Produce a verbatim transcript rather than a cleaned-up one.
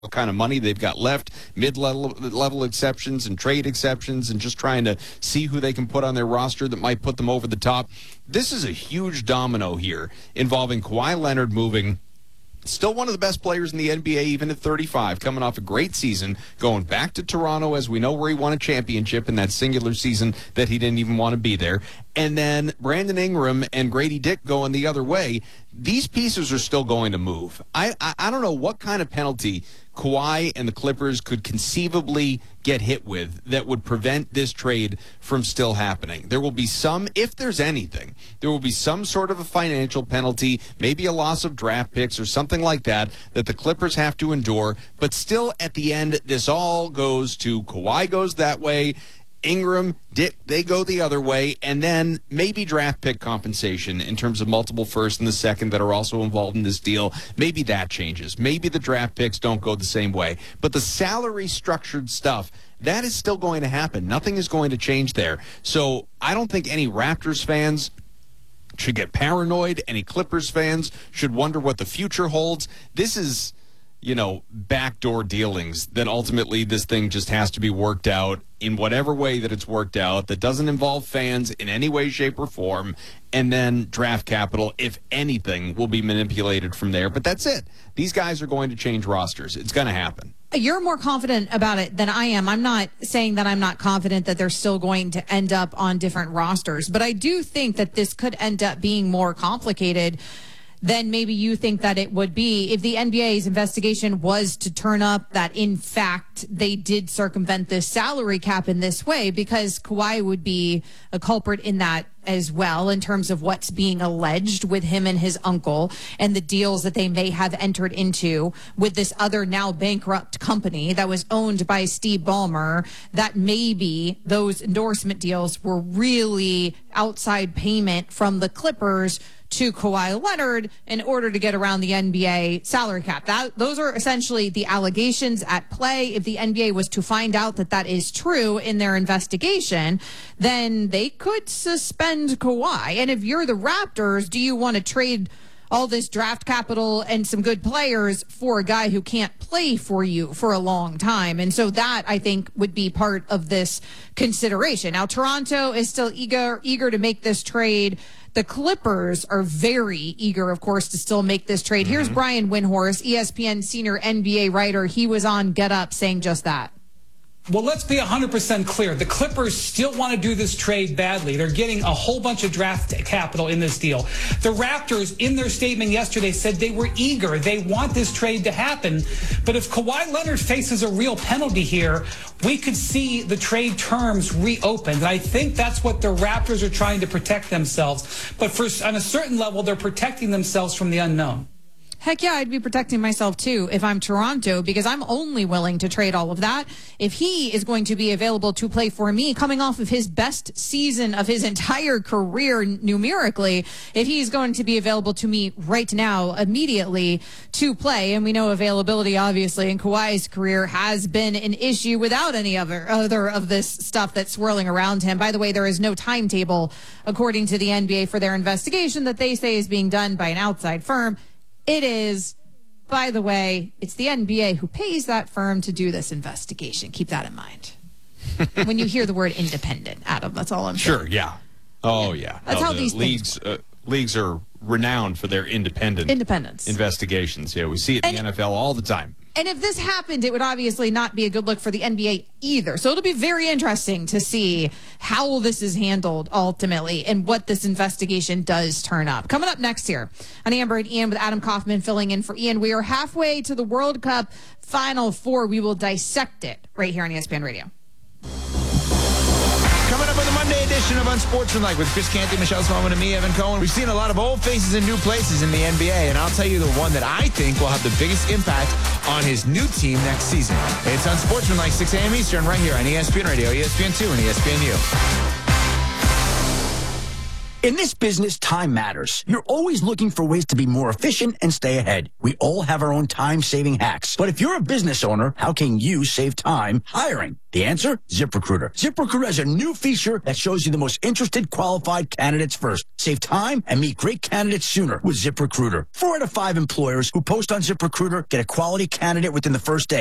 what kind of money they've got left, mid-level level exceptions and trade exceptions, and just trying to see who they can put on their roster that might put them over the top. This is a huge domino here involving Kawhi Leonard moving. Still one of the best players in the N B A, even at thirty-five, coming off a great season, going back to Toronto, as we know, where he won a championship in that singular season that he didn't even want to be there. And then Brandon Ingram and Grady Dick going the other way. These pieces are still going to move. I, I, I don't know what kind of penalty Kawhi and the Clippers could conceivably get hit with that would prevent this trade from still happening. There will be some, if there's anything, there will be some sort of a financial penalty, maybe a loss of draft picks or something like that, that the Clippers have to endure. But still, at the end, this all goes to Kawhi goes that way, Ingram, Dick, they go the other way, and then maybe draft pick compensation in terms of multiple first and the second that are also involved in this deal. Maybe that changes. Maybe the draft picks don't go the same way. But the salary structured stuff, that is still going to happen. Nothing is going to change there. So I don't think any Raptors fans should get paranoid. Any Clippers fans should wonder what the future holds. This is, you know, backdoor dealings that ultimately this thing just has to be worked out in whatever way that it's worked out that doesn't involve fans in any way, shape, or form, and then draft capital, if anything, will be manipulated from there. But that's it. These guys are going to change rosters. It's going to happen. You're more confident about it than I am. I'm not saying that I'm not confident that they're still going to end up on different rosters, but I do think that this could end up being more complicated than maybe you think that it would be if the N B A's investigation was to turn up that, in fact, they did circumvent this salary cap in this way, because Kawhi would be a culprit in that as well in terms of what's being alleged with him and his uncle and the deals that they may have entered into with this other now bankrupt company that was owned by Steve Ballmer, that maybe those endorsement deals were really outside payment from the Clippers to Kawhi Leonard in order to get around the N B A salary cap. That, those are essentially the allegations at play. If the N B A was to find out that that is true in their investigation, then they could suspend Kawhi. And if you're the Raptors, do you want to trade all this draft capital and some good players for a guy who can't play for you for a long time? And so that, I think, would be part of this consideration. Now, Toronto is still eager, eager to make this trade. The Clippers are very eager, of course, to still make this trade. Mm-hmm. Here's Brian Windhorst, E S P N senior N B A writer. He was on Get Up saying just that. Well, let's be one hundred percent clear. The Clippers still want to do this trade badly. They're getting a whole bunch of draft capital in this deal. The Raptors, in their statement yesterday, said they were eager. They want this trade to happen. But if Kawhi Leonard faces a real penalty here, we could see the trade terms reopened. And I think that's what the Raptors are trying to protect themselves. But for, on a certain level, they're protecting themselves from the unknown. Heck yeah, I'd be protecting myself too if I'm Toronto, because I'm only willing to trade all of that if he is going to be available to play for me, coming off of his best season of his entire career numerically. If he's going to be available to me right now, immediately to play, and we know availability obviously in Kawhi's career has been an issue without any other other of this stuff that's swirling around him. By the way, there is no timetable according to the N B A for their investigation that they say is being done by an outside firm. It is, by the way, it's the N B A who pays that firm to do this investigation. Keep that in mind. When you hear the word independent, Adam, that's all I'm saying. Sure, yeah. Oh, yeah. That's no, how the these leagues, things uh, leagues are renowned for their independent independence investigations. Yeah, we see it in and, the N F L all the time. And if this happened, it would obviously not be a good look for the N B A either. So it'll be very interesting to see how this is handled ultimately and what this investigation does turn up. Coming up next here on Amber and Ian with Adam Kaufman filling in for Ian. We are halfway to the World Cup Final Four. We will dissect it right here on E S P N Radio. Coming up on the Monday edition of Unsportsmanlike with Chris Canty, Michelle Smallman, and me, Evan Cohen. We've seen a lot of old faces in new places in the N B A, and I'll tell you the one that I think will have the biggest impact on his new team next season. It's Unsportsmanlike, six a.m. Eastern, right here on E S P N Radio, E S P N two, and E S P N U. In this business, time matters. You're always looking for ways to be more efficient and stay ahead. We all have our own time-saving hacks. But if you're a business owner, how can you save time hiring? The answer? ZipRecruiter. ZipRecruiter has a new feature that shows you the most interested qualified candidates first. Save time and meet great candidates sooner with ZipRecruiter. Four out of five employers who post on ZipRecruiter get a quality candidate within the first day.